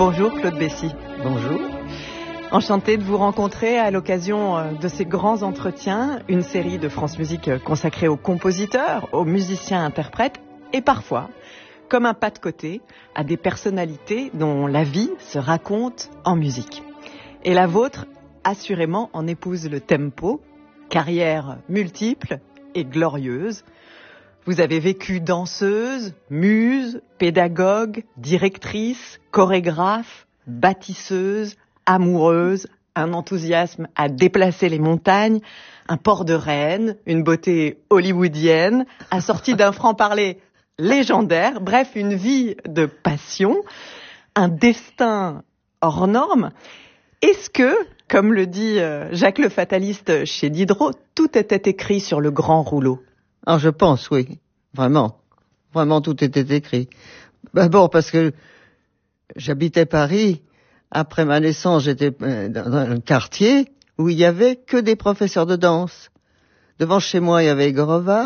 Bonjour Claude Bessy. Bonjour. Enchantée de vous rencontrer à l'occasion de ces grands entretiens, une série de France Musique consacrée aux compositeurs, aux musiciens-interprètes et parfois, comme un pas de côté, à des personnalités dont la vie se raconte en musique. Et la vôtre, assurément, en épouse le tempo, carrière multiple et glorieuse. Vous avez vécu danseuse, muse, pédagogue, directrice, chorégraphe, bâtisseuse, amoureuse, un enthousiasme à déplacer les montagnes, un port de Rennes, une beauté hollywoodienne, assortie d'un franc-parler légendaire, bref, une vie de passion, un destin hors norme. Est-ce que, comme le dit Jacques le Fataliste chez Diderot, tout était écrit sur le grand rouleau ? Alors je pense, oui. Vraiment. Vraiment, tout était écrit. D'abord parce que j'habitais Paris. Après ma naissance, j'étais dans un quartier où il y avait que des professeurs de danse. Devant chez moi, il y avait Gorova.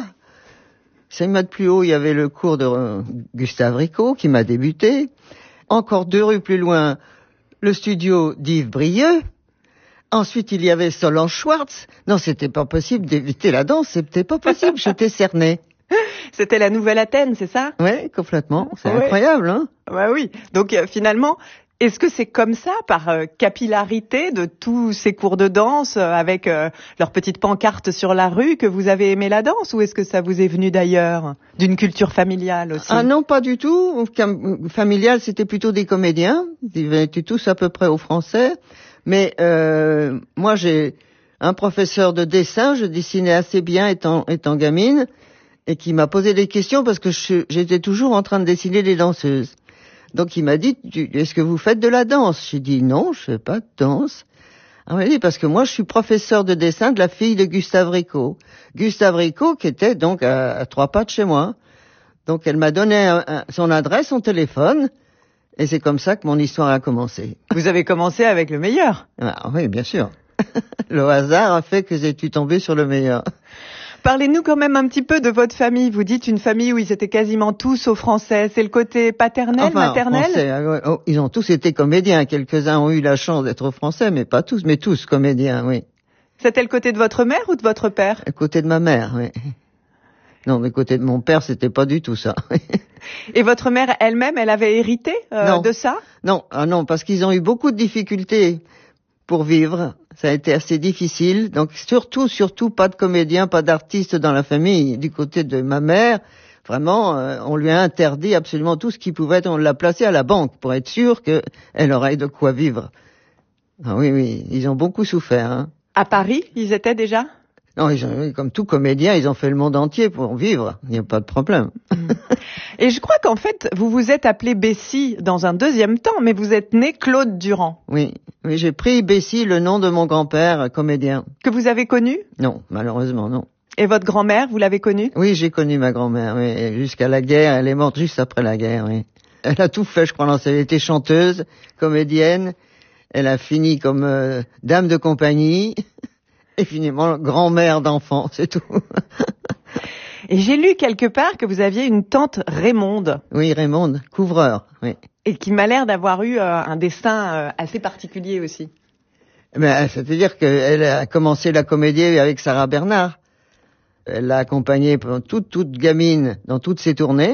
5 mètres plus haut, il y avait le cours de Gustave Ricot qui m'a débuté. Encore 2 rues plus loin, le studio d'Yves Brieux. Ensuite, il y avait Solange Schwartz. Non, c'était pas possible d'éviter la danse, c'était pas possible, j'étais cernée. C'était la nouvelle Athènes, c'est ça ? Oui, complètement. C'est incroyable, hein ? Bah oui. Donc finalement, est-ce que c'est comme ça, par capillarité de tous ces cours de danse avec leurs petites pancartes sur la rue, que vous avez aimé la danse, ou est-ce que ça vous est venu d'ailleurs, d'une culture familiale aussi ? Ah non, pas du tout. Familial, c'était plutôt des comédiens. Ils étaient tous à peu près aux Français. Mais moi, j'ai un professeur de dessin, je dessinais assez bien étant gamine, et qui m'a posé des questions parce que j'étais toujours en train de dessiner des danseuses. Donc il m'a dit, est-ce que vous faites de la danse ? J'ai dit non, je fais pas de danse. Il m'a dit, parce que moi je suis professeur de dessin de la fille de Gustave Ricot. Gustave Ricot qui était donc à 3 pas de chez moi. Donc elle m'a donné son adresse, son téléphone. Et c'est comme ça que mon histoire a commencé. Vous avez commencé avec le meilleur. Ah, oui, bien sûr. Le hasard a fait que j'ai pu tomber sur le meilleur. Parlez-nous quand même un petit peu de votre famille. Vous dites une famille où ils étaient quasiment tous au français. C'est le côté paternel, maternel ? Français, ils ont tous été comédiens. Quelques-uns ont eu la chance d'être français, mais pas tous, mais tous comédiens, oui. C'était le côté de votre mère ou de votre père ? Le côté de ma mère, oui. Non, mais côté de mon père, c'était pas du tout ça. Et votre mère elle-même, elle avait hérité de ça ? Non, parce qu'ils ont eu beaucoup de difficultés pour vivre. Ça a été assez difficile. Donc surtout pas de comédien, pas d'artiste dans la famille. Du côté de ma mère, vraiment, on lui a interdit absolument tout ce qui pouvait être. On l'a placée à la banque pour être sûr qu'elle aurait de quoi vivre. Ah oui, ils ont beaucoup souffert. Hein. À Paris, ils étaient déjà ? Non, comme tout comédien, ils ont fait le monde entier pour vivre. Il n'y a pas de problème. Et je crois qu'en fait, vous vous êtes appelé Bessy dans un deuxième temps, mais vous êtes né Claude Durand. Oui, j'ai pris Bessy, le nom de mon grand-père, comédien. Que vous avez connu ? Non, malheureusement, non. Et votre grand-mère, vous l'avez connue ? Oui, j'ai connu ma grand-mère, oui. Jusqu'à la guerre, elle est morte juste après la guerre, oui. Elle a tout fait, je crois. Elle était chanteuse, comédienne. Elle a fini comme dame de compagnie. Et finalement, grand-mère d'enfants, c'est tout. Et j'ai lu quelque part que vous aviez une tante Raymonde. Oui, Raymonde, couvreur, oui. Et qui m'a l'air d'avoir eu un destin assez particulier aussi. C'est-à-dire qu'elle a commencé la comédie avec Sarah Bernard. Elle l'a accompagnée pendant toute gamine dans toutes ses tournées.